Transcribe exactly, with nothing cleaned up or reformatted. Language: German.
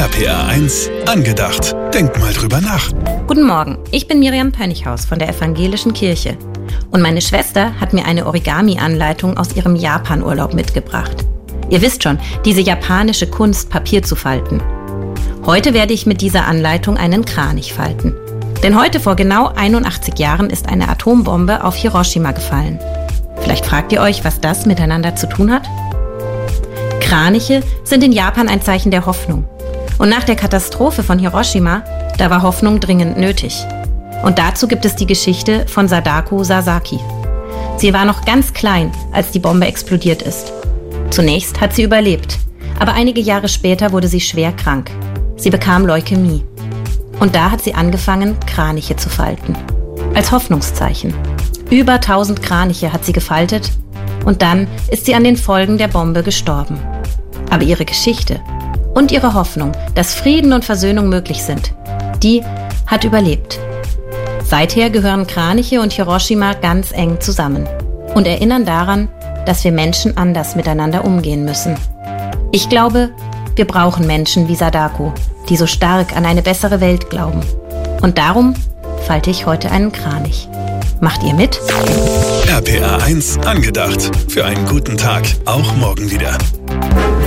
P R eins angedacht. Denk mal drüber nach. Guten Morgen, ich bin Miriam Pönichhaus von der Evangelischen Kirche. Und meine Schwester hat mir eine Origami-Anleitung aus ihrem Japan-Urlaub mitgebracht. Ihr wisst schon, diese japanische Kunst, Papier zu falten. Heute werde ich mit dieser Anleitung einen Kranich falten. Denn heute vor genau einundachtzig Jahren ist eine Atombombe auf Hiroshima gefallen. Vielleicht fragt ihr euch, was das miteinander zu tun hat? Kraniche sind in Japan ein Zeichen der Hoffnung. Und nach der Katastrophe von Hiroshima, da war Hoffnung dringend nötig. Und dazu gibt es die Geschichte von Sadako Sasaki. Sie war noch ganz klein, als die Bombe explodiert ist. Zunächst hat sie überlebt, aber einige Jahre später wurde sie schwer krank. Sie bekam Leukämie. Und da hat sie angefangen, Kraniche zu falten. Als Hoffnungszeichen. Über tausend Kraniche hat sie gefaltet und dann ist sie an den Folgen der Bombe gestorben. Aber ihre Geschichte und ihre Hoffnung, dass Frieden und Versöhnung möglich sind, die hat überlebt. Seither gehören Kraniche und Hiroshima ganz eng zusammen und erinnern daran, dass wir Menschen anders miteinander umgehen müssen. Ich glaube, wir brauchen Menschen wie Sadako, die so stark an eine bessere Welt glauben. Und darum falte ich heute einen Kranich. Macht ihr mit? R P R eins angedacht. Für einen guten Tag, auch morgen wieder.